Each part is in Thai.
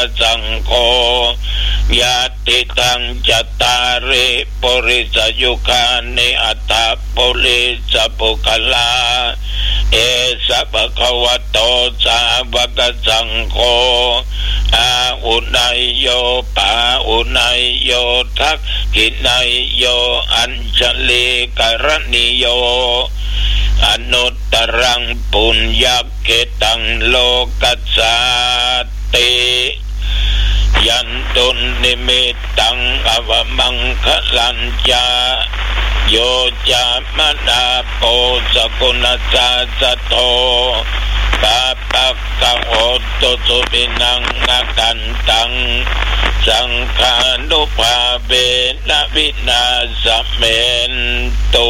สังโฆญาติตังจัตตาริปุริสยุคานิอัตถปุริสปุคลาเอสะภะคะวะโตสาวกสังโฆอาอุนัยโยปาอุนัยโยทักขินัยโยอัญชลีกรณิโยอนุตตรังปุญญเกตังโลกัสสติยันตุนิมิตตังอวมังคลัญจาโยจามนาโปสกุณสาสโตปะปะกะโหตุสุปินังนากันตังสังฆานุภาเวนะวินาสเมนตุ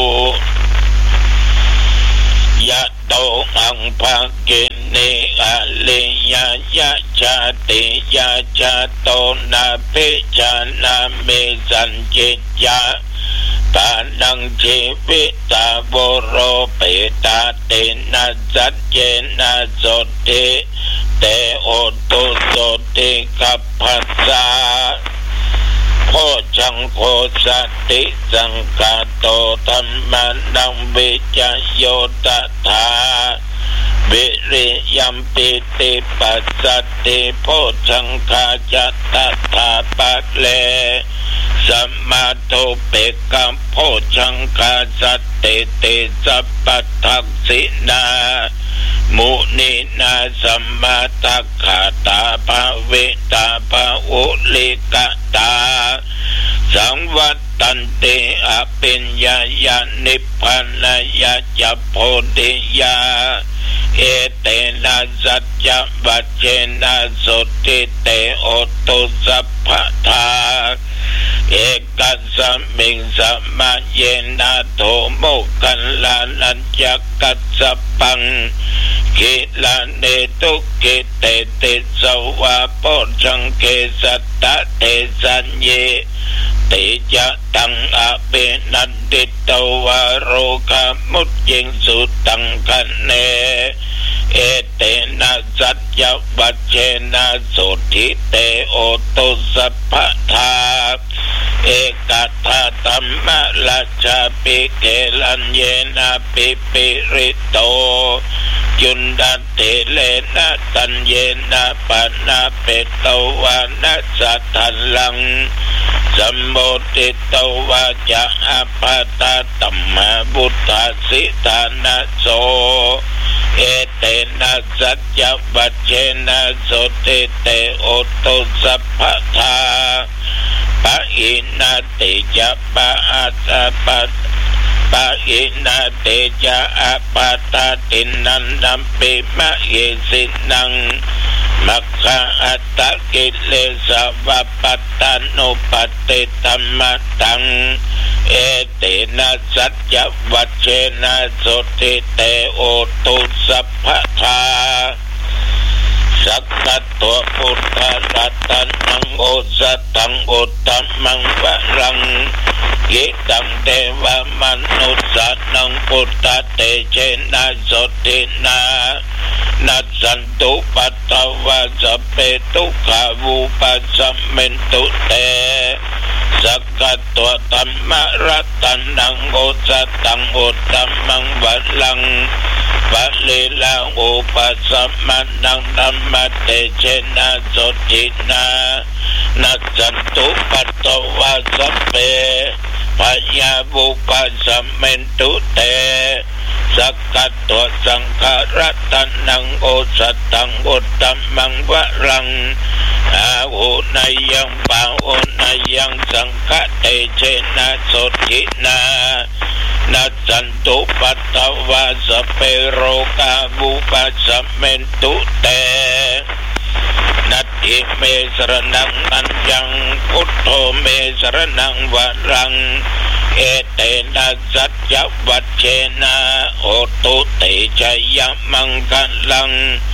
ยะโตอังภะกินิอะลิยะยะชาติยะชาโตนาภิชานามิสัญจิยะปานังชีวิตาโวโรเปตาเตนะสัจเจนะโสติเตโอตุโสติกัปปัสสะโคจังโคสติสังกาโตธัมมานังวิจโยตถาวิริยัมปิติปัสสติโพชังคาจัตถาปัสเลสัมมาโตเปกัมโพชังคาสัตติติสัพพทักษินามุนีนาสัมมาทัคขาตาภาเวตาภาอุลิกตาสังวัตตันติอภิญญายานิพพานายาจัพโพธิยาเอเตนะสัจจวัจเจนะสุติเตโอตุสัพพทาเอกัสสมิงสัมมาเยนะโทโมกัลลานัญจกัสสปังกิลาเนตุกิเตติสวะโพชังเกสัตตะเตสัญเยติจะตังอเปนันติตวะโรคามุจจิงสุตังกันเนเอเตนะสัจจวัจเจนะสุทิเตโอตุสัพพทาเอกัตถาธัมมะราชาปิเกลัญเยนะปิปิริโตยุนดันเตเลนะตัญเยนะปะนะเปตวานะสัทธัลลังสัมโมติตวาจะอภัตตาตัมมะบุตตาสิทานะโสเอเตนะสัจจวัจเจนะสุติเตโอตุสัพพทาปะอินาติจะปะอัตปะปะอินาติจะอภัตตาตินันนัมปิมะเยสินังมัคคะอัตตะกิเลสวัปปัตตานุปัตติธัมมะตังเอเตนะสัจจวัจเจนะสุติเตโอตุสัพพทาสักกะตัวพุทธรัตนังโอสัตตังอุตตมังวะรังยิตังเทวมนุสสนังพุทธเตเชนะสุตินานัสสันตุปัตตวะสเปตุขาวุปัสสเมนตุเตสักกะตัวธัมมะรัตนังโอสัตตังอุตตมังวะรังปะลิลังอุปัสสมานังธัมมะเตเชนะสุตินานัสสันตุปัตตวะสเปปัญญาบุปัสสเมนตุเตสักกะตัวสังฆรัตนังโอสัตตังอุตตมังวะรังอาหุนายังปาหุนายังสังฆเตเชนะสุตินานัสสันตุปัตตวะสเปโรกาบุปัสสเมนตุเตนัตถิเมสรนังอัญญังพุทโธเมสรนังวะรังเอเตนะสัจจวัจเจนะโอตุเตชยมังคัลลัง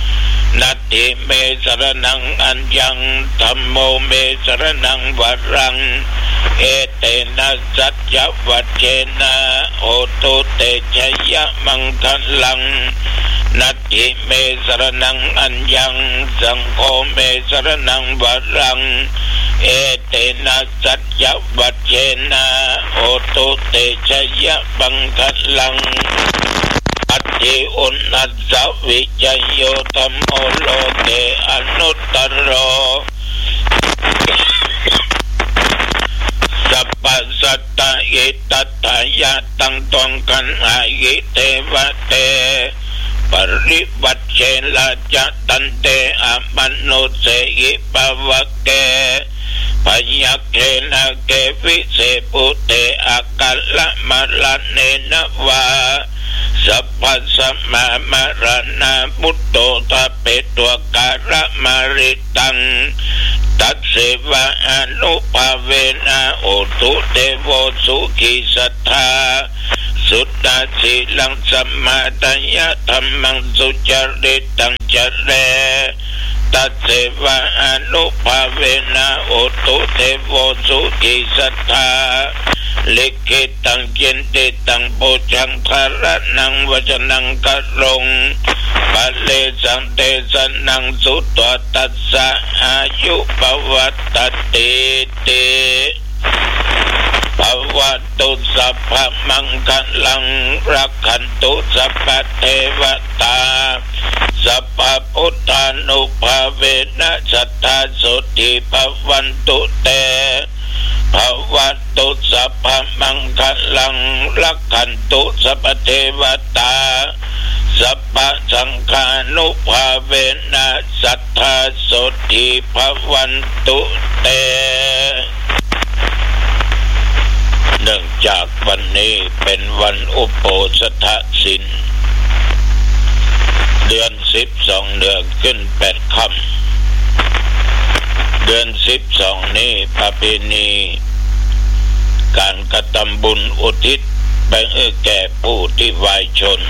นัตถิเมสรณังอัญญังธัมโมเมสรณังวรังเอเตนะสัจจวัชเชนะโอตุเตชยมังคลังนัตถิเมสรณังอัญญังสังโฆเมสรณังวรังเอเตนะสัจจวัชเชนะโอตุเตชยมังคลังอัตถิอุณัสสวิจโยธัมโมโลเกอนุตตโรสัพพสัตตะเอตัตถายะตังตองกันอายิเทวะเตปริวัชเชละจะตันเตอะมนุเสหิปวะเกพยัคเขนะเกวิเสปุเตอะกัลละมะละเนนะวาสัพพสัมมามรณะพุทโธตะเปตัวการะมริตังตัสเสวะอนุภาเวนะโอตุเตโวสุขิสัทธาสุตตะสีลังสัมมาตัญญะธัมมังสุจริตังจเรตัสเสวะอนุภาเวนะโอตุเตโวสุขิสัทธาลิขิตังเจนติตังโพชังคารนังวจนังกะรงปัลเลสังเตสนังสุตวตัสสะอายุปวัตติติภวัตุสัพพมังคลังรักขันตุสัพพเทวตาสัพพพุทธานุภาเวนะสัทธาสุติภวันตุเตภวัตุสัพพมังคลังรักขันตุสัพพเทวตาสัพพสังฆานุภาเวนะสัทธาสุติภวันตุเตเนื่องจากวันนี้เป็นวันอุโบสถศีลเดือน12เดือนขึ้น8ค่ำเดือน12นี้ประเพณีการกระทำบุญอุทิศไปแก่ผู้ที่วายชน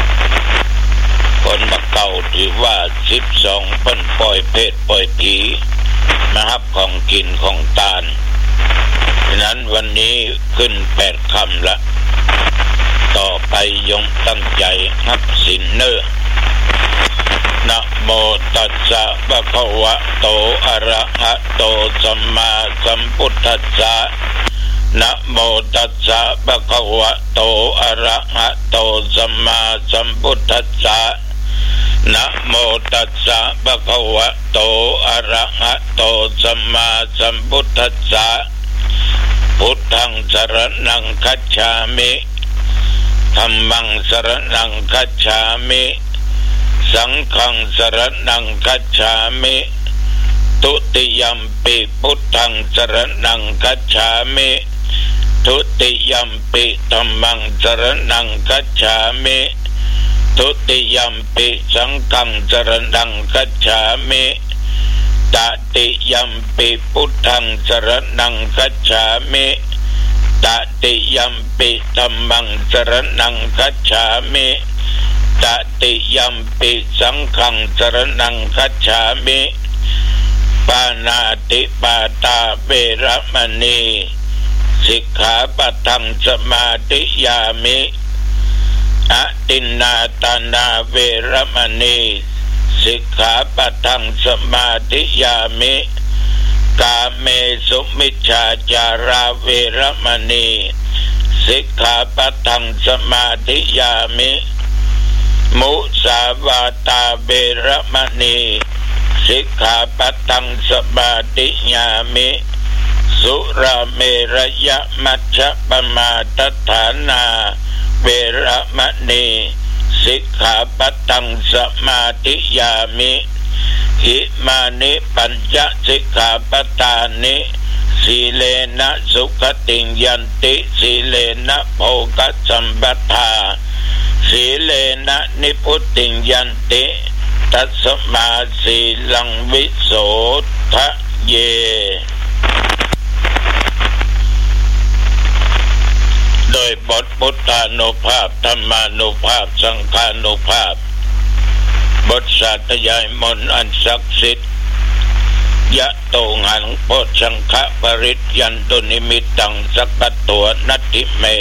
คนมาเก่าถือว่า12เพิ่นปล่อยเพศปล่อยผีมารับของกินของทานฉะนั้นวันนี้ขึ้น8ค่ำละต่อไปยงตั้งใจรับศีลเนอนะโมตัสสะภะคะวะโตอะระหะโตสัมมาสัมพุทธัสสะนะโมตัสสะภะคะวะโตอะระหะโตสัมมาสัมพุทธัสสะนะโมตัสสะภะคะวะโตอะระหะโตสัมมาสัมพุทธัสสะพุทธังสรณังคัจฉามิธัมมังสรณังคัจฉามิสังฆังสรณังคัจฉามิทุติยัมปิพุทธังสรณังคัจฉามิทุติยัมปิธัมมังสรณังคัจฉามิทุติยัมปิสังฆังสรณังคัจฉามิตติยัมปิพุทธังสรณังคัจฉามิตติยัมปิธัมมังสรณังคัจฉามิตติยัมปิสังฆังสรณังคัจฉามิปานาติปาตาเวรมณีสิกขาปัทังสมาธิยามิอตินนาตานาเวรมณีสิกขาปัทังสมาธิยามิกาเมสุมิจฉาจาราเวรมณีสิกขาปัทังสมาธิยามิมุสาวาตาเวรมณีสิกขาปัทังสมาธิยามิสุราเมรยมัชฌะปมาทฐานาเวรมณีสิกขาปัทังสมาธิยามิอิมานิปัญจสิกขาปัฏฐานิสีเลนะสุขติยันติสีเลนะโภคสัมปทาสีเลนะนิพุตติยันติตัสมาสีลังวิโสทะเยโดยบทพุทธานุภาพธรรมานุภาพสังฆานุภาพบบทสาธยายมนต์อันศักดิ์สิทธิ์ยะโตหังโพชังคะปริตยันตุนิมิตตังสักกตัวนัตติเม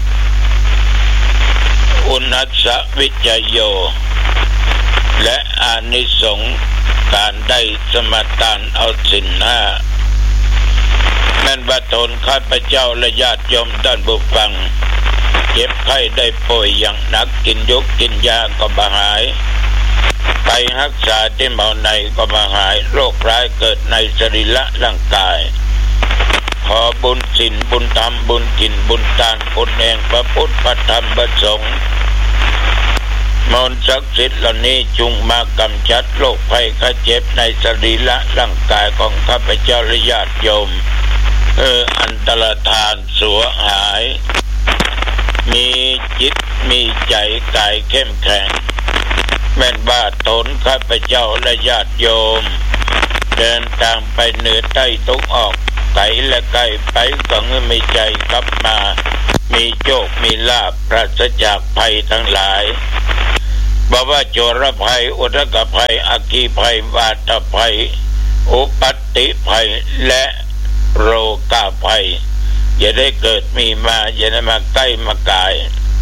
อุนัสสะวิจโยและอานิสงส์การได้สมาทานเอาศีลห้าแม่นบัดทนข้าพเจ้าและญาติโยมท่านผู้ฟังเจ็บไข้ได้ป่วยอย่างหนักกินยกกินยาก็บ่หายไปรักษาที่หมอในก็บ่หายโรคร้ายเกิดในสรีระร่างกายขอบุญศีลบุญธรรมบุญกินบุญทานบุญแห่งพระพุทธพระธรรมพระสงฆ์มนต์ศักดิ์สิทธิ์เหล่านี้จุงมากำจัดโรคภัยไข้เจ็บในสรีระร่างกายของข้าพเจ้าและญาติโยมอันตรธานสัวหายมีจิตมีใจกายเข้มแข็งแม่นบ้าตนข้าพเจ้าและญาติโยมเดินทางไปเหนือใต้ตกออกไกลและไกลไปก็มีใจกลับมามีโชคมีลาภปราศจากภัยทั้งหลายบ่ว่าโจรภัยอุทกภัยอัคคีภัยวาตภัยอุปัตติภัยและโรคาภัยอย่าได้เกิดมีมาอย่าได้มาใกล้มากาย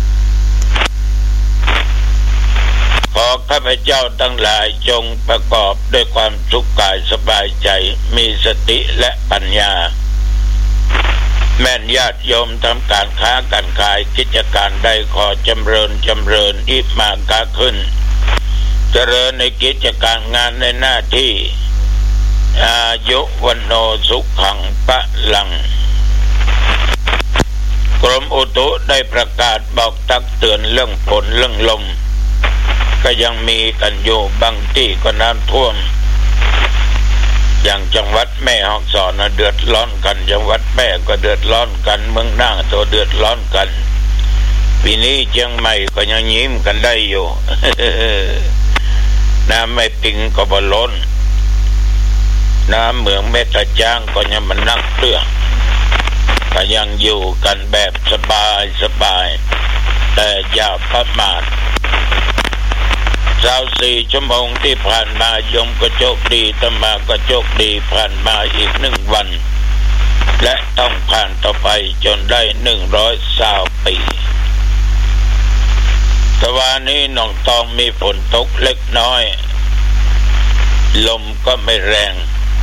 ขอข้าพเจ้าทั้งหลายจงประกอบด้วยความสุขกายสบายใจมีสติและปัญญาแม่นญาติโยมทำการค้าการขายกิจการใดขอจำเริญอิมากาขึ้นเจริญในกิจการงานในหน้าที่อายุวันโนสุขังปะลังกรมอุตุได้ประกาศบอกตักเตือนเรื่องฝนเรื่องลมก็ยังมีกันอยู่บางที่ก็น้ำท่วมอย่างจังหวัดแม่ฮ่องสอนเดือดร้อนกันจังหวัดแม่ก็เดือดร้อนกันเมืองน่านตัวเดือดร้อนกันปีนี้เชียงใหม่ก็ยังยิ้มกันได้อยู่ น้ำไม่ปิงก็บ่ล้นน้ำเหมืองแม่ตะจ้างก็ยังมันนั่งเตื้อก็ยังอยู่กันแบบสบายแต่อย่าประมาท24 ชั่วโมงที่ผ่านมาโยมก็โชคดีอาตมาก็โชคดีผ่านมาอีก1 วันและต้องผ่านต่อไปจนได้120 ปีแต่วันนี้หนองตองมีฝนตกเล็กน้อยลมก็ไม่แรง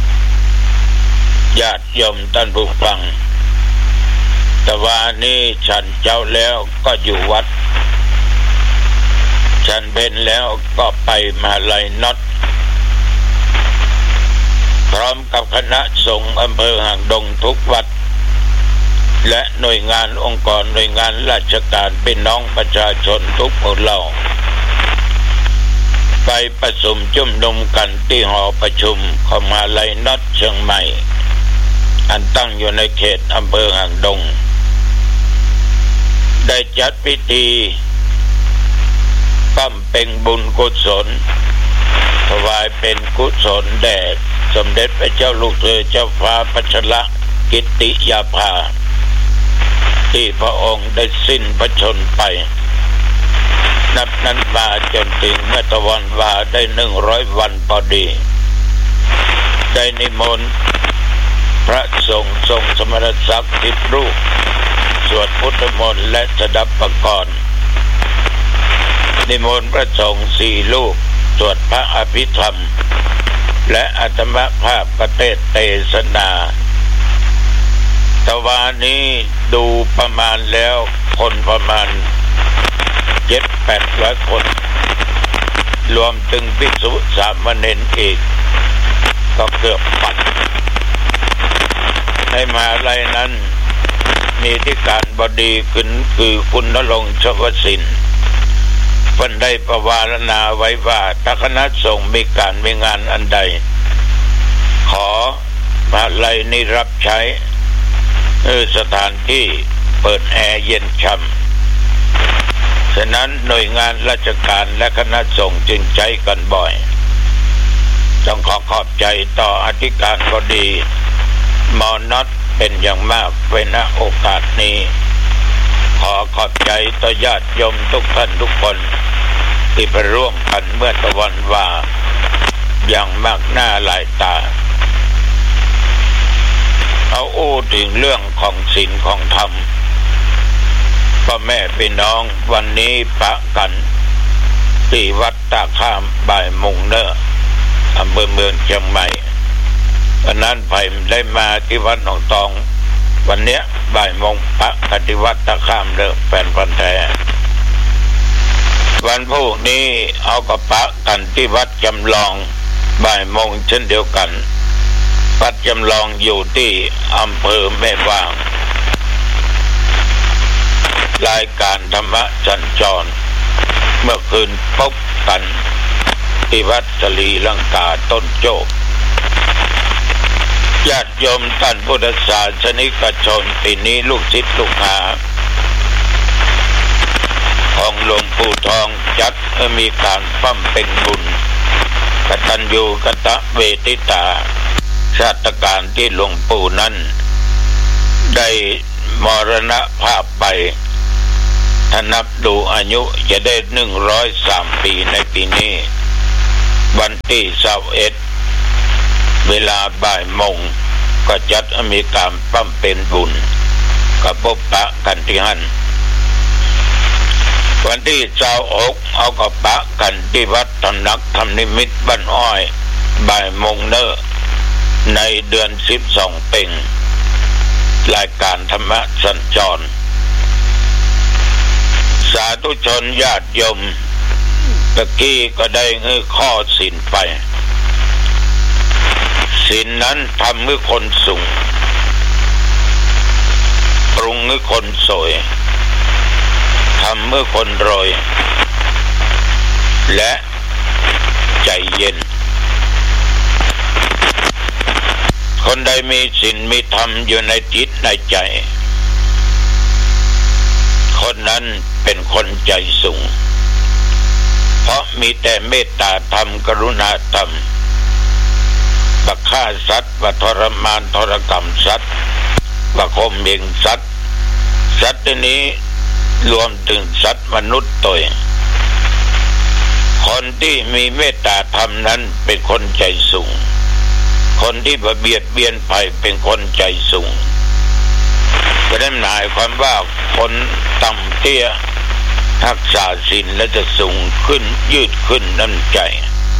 ญาติโยมท่านผู้ฟังแต่วันนี้ฉันเจ้าแล้วก็อยู่วัดฉันเป็นแล้วก็ไปมหาลัยน็อตพร้อมกับคณะสงฆ์อำเภอหางดงทุกวัดและหน่วยงานองค์กรหน่วยงานราชการเป็นน้องประชาชนทุกหมู่เหล่าไปประชุมจุ่มนุมกันที่หอประชุมของมหาลัยน็อตเชียงใหม่อันตั้งอยู่ในเขตอำเภอหางดงได้จัดพิธีบำเพ็ญบุญกุศลถวายเป็นกุศลแด่สมเด็จพระเจ้าลูกเธอเจ้าฟ้าพัชรกิติยาภาที่พระองค์ได้สิ้นพระชนม์ไปนับนั้นมาจนถึงเมื่อตะวันวาได้100 วันพอดีได้นิมนต์พระสงฆ์ทรงสมณศักดิ์10 รูปสวดพุทธมนต์และสดับปกรณ์นิมนต์พระสงฆ์4 รูปสวดพระอภิธรรมและอาตมภาพประเทศเทศนาตะวันนี้ดูประมาณแล้วคนประมาณ 700-800 คนรวมถึงภิกษุสามเณรอีกก็เกือบพันในมหาลัยนั้นมีที่การบดีขึ้นคือคุณณรงค์ ชวสินเพิ่นได้ประวารณาไว้ว่าถ้าคณะสงฆ์มีการมีงานอันใดขอมหาลัยนี้รับใช้สถานที่เปิดแอร์เย็นช่ำฉะนั้นหน่วยงานราชการและคณะสงฆ์จึงใช้กันบ่อยต้องขอขอบใจต่ออธิการบดีมอน็อตเป็นอย่างมากในโอกาสนี้ขอขอบใจต่อญาติโยมทุกท่านทุกคนที่ไปร่วมกันเมื่อตะวันว่าอย่างมากหน้าหลายตาเอาถึงเรื่องของศีลของธรรมพ่อแม่พี่น้องวันนี้ปะกันที่วัดตาข้ามบ่ายโมงเนอะอำเภอเมืองเชียงใหม่วันนั้นไผ่ได้มาที่วัดหนองตองวันเนี้ยบ่ายโมงปะกันที่วัดตาข้ามเนอะแฟนพันธุ์แท้วันพรุ่งนี้เอากระปะกันที่วัดจำลองบ่ายโมงเช่นเดียวกันวัดจำลองอยู่ที่อำเภอแม่วางรายการธรรมะสัญจรเมื่อคืนพบกันที่วัดศรีลังกาต้นโจกญาติโยมท่านพุทธศาสนิกชนปีนี้ลูกศิษย์ลูกหาของหลวงปู่ทองจัดให้มีการปั้มเป็นบุญกตัญญูกตเวทิตาชาติการที่หลวงปู่นั้นได้มรณภาพไปถ้านับดูอายุจะได้103 ปีในปีนี้วันที่21เวลาบ่ายโมงก็จัดมีการปั้มเป็นบุญกับพบปะกันที่หันวันที่26เอากับปะกันที่วัดตำหนักธรรมนิมิตรบ้านอ้อยบ่ายโมงเนอะในเดือน12เป็งรายการธรรมะสัญจรสาธุชนญาติโยมตะกี้ก็ได้ข้อศีลไปศีลนั้นทำให้คนสูงปรุงให้คนสวยทำให้คนรวยและใจเย็นคนใดมีศีลมีธรรมอยู่ในจิตในใจคนนั้นเป็นคนใจสูงเพราะมีแต่เมตตาธรรมกรุณาธรรมบักฆ่าสัตว์ว่าทรมานทรกรรมสัตว์ว่าข่มเหงสัตว์สัตว์นี้รวมถึงสัตว์มนุษย์ตัวคนที่มีเมตตาธรรมนั้นเป็นคนใจสูงคนที่เบียดเบียนภัยเป็นคนใจสูงก็ได้หมายความว่าคนต่ำเตี้ยรักษาศีลแล้วจะสูงขึ้นยืดขึ้นน้ำใจ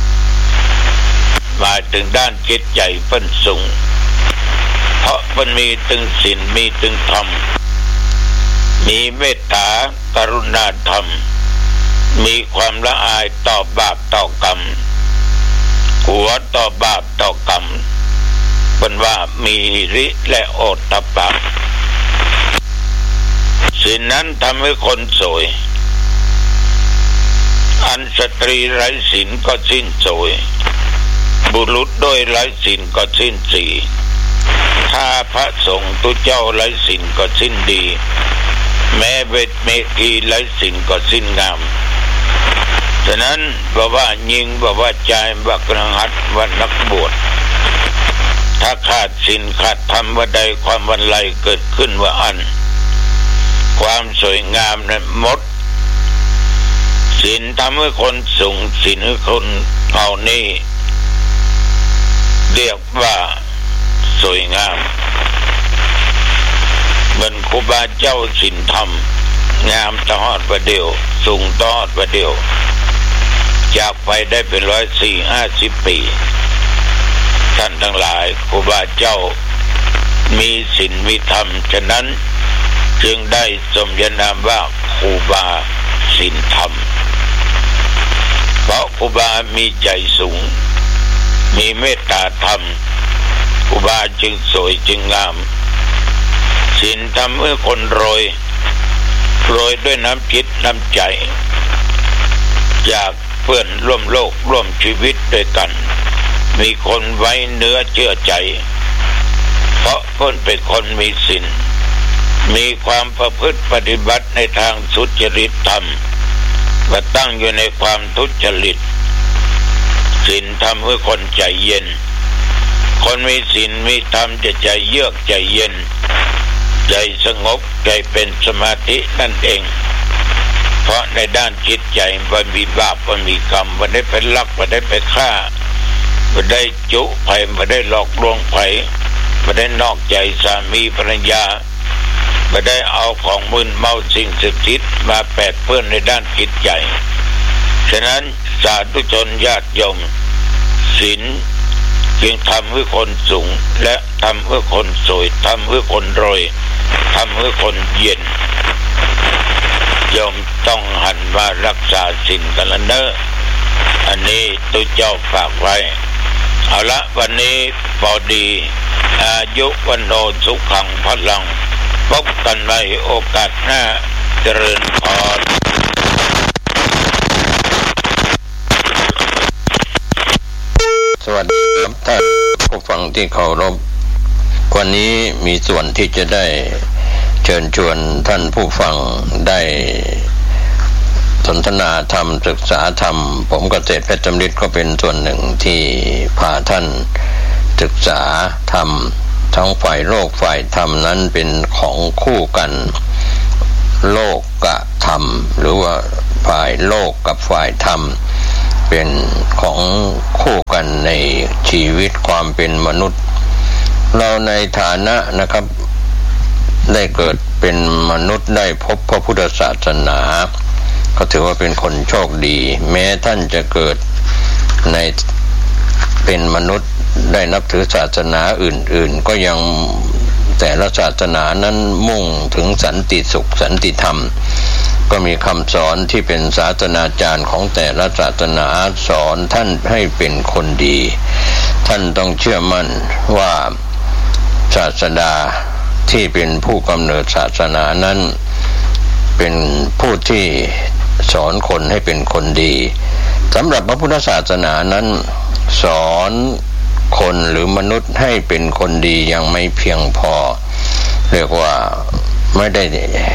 หมายถึงด้านจิตใจเพิ่นสูงเพราะมันมีถึงศีลมีถึงธรรมมีเมตตากรุณาธรรมมีความละอายต่อบาปต่อกรรมกลัวต่อบาปต่อกรรมเป็นว่ามีฤทธิ์และโอตตัปปะศีลนั้นทำให้คนสวยอันสตรีไร้ศีลก็สิ้นสวยบุรุษด้วยไร้ศีลก็สิ้นสีถ้าพระสงฆ์ตุเจ้าไร้ศีลก็สิ้นดีแม้เวทเมกีไร้ศีลก็สิ้นงามฉะนั้นบอกว่ายิงบอกว่าใจว่ากระหัตว่านักบวชถ้าขาดศีลขาดธรรมว่าใดความวันไลเกิดขึ้นว่าอันความสวยงามนั้นหมดศีลทำให้คนสูงศีลให้คนเอานี่เรียกว่าสวยงามเหมือนครูบาเจ้าศีลธรรมงามตลอดประเดียวสูงตลอดประเดียวจากไปได้เป็น140 ปีท่านทั้งหลายครูบาเจ้ามีศีลมีธรรมฉะนั้นจึงได้สมญานามว่าครูบาศีลธรรมเพราะครูบามีใจสูงมีเมตตาธรรมครูบาจึงสวยจึงงามศีลทำให้คนโรยด้วยน้ำจิตน้ำใจจากเพื่อนร่วมโลกร่วมชีวิตด้วยกันมีคนไว้เนื้อเชื่อใจเพราะเพิ่นเป็นคนมีศีลมีความประพฤติปฏิบัติในทางสุจริตธรรมว่าตั้งอยู่ในความทุจริตศีลทำให้คนใจเย็นคนมีศีลมีธรรมจะใจเยือกใจเย็นใจสงบใจเป็นสมาธินั่นเองเพราะในด้านจิตใจมันมีบาปมันมีกรรมมันได้เป็นลักมันได้ไปฆ่ามันได้จุไผ่มันได้หลอกลวงไผ่มันได้นอกใจสามีภรรยามันได้เอาของมึนเมาสิ่งศักดิ์สิทธิ์มาแปดเปื้อนในด้านจิตใจฉะนั้นสาธุชนญาติโยมศีลจึงทำเพื่อคนสูงและทำเพื่อคนสวยทำเพื่อคนรวยทำเพื่อคนเย็นโยมต้องหันมารักษาศีลกันละเนอะอันนี้ตุเจ้าฝากไว้เอาละวันนี้พอดีอายุวันโนสุขังพลังพบกันในโอกาสหน้าเจริญพรสวัสดีครับท่านผู้ฟังที่เคารพวันนี้มีส่วนที่จะได้เชิญชวนท่านผู้ฟังได้สนทนาธรรมศึกษาธรรมผมเกษตรเพชรจำฤทธิ์ก็เป็นส่วนหนึ่งที่พาท่านศึกษาธรรมทั้งฝ่ายโลกฝ่ายธรรมนั้นเป็นของคู่กันโลกกับธรรมหรือว่าฝ่ายโลกกับฝ่ายธรรมเป็นของคู่กันในชีวิตความเป็นมนุษย์เราในฐานะนะครับได้เกิดเป็นมนุษย์ได้พบพระพุทธศาสนาก็ถือว่าเป็นคนโชคดีแม้ท่านจะเกิดในเป็นมนุษย์ได้นับถือศาสนาอื่นๆก็ยังแต่ละศาสนานั้นมุ่งถึงสันติสุขสันติธรรมก็มีคำสอนที่เป็นศาสนาจารย์ของแต่ละศาสนาสอนท่านให้เป็นคนดีท่านต้องเชื่อมั่นว่าศาสดาที่เป็นผู้กำเนิดศาสนานั้นเป็นผู้ที่สอนคนให้เป็นคนดีสำหรับพระพุทธศาสนานั้นสอนคนหรือมนุษย์ให้เป็นคนดียังไม่เพียงพอเรียกว่าไม่ได้